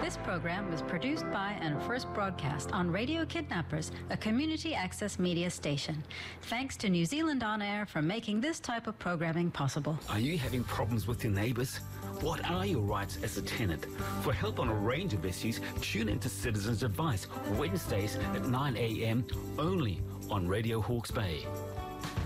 This program was produced by and first broadcast on Radio Kidnappers, a community access media station. Thanks to New Zealand On Air for making this type of programming possible. Are you having problems with your neighbours? What are your rights as a tenant? For help on a range of issues, tune into Citizens Advice, Wednesdays at 9 a.m. only on Radio Hawke's Bay.